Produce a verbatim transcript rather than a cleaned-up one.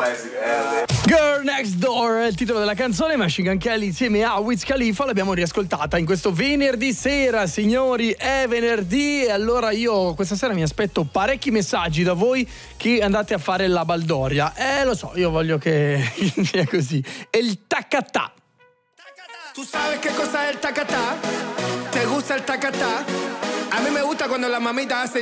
Girl Next Door è il titolo della canzone. Machine Gun Kelly insieme a Wiz Khalifa l'abbiamo riascoltata in questo venerdì sera, signori. È venerdì e allora io questa sera mi aspetto parecchi messaggi da voi che andate a fare la baldoria. Eh, lo so, io voglio che sia così. È il tacatà. ¿Tú sabes qué cosa es el tacatá? ¿Te gusta el tacatá? A mí me gusta cuando la mamita hace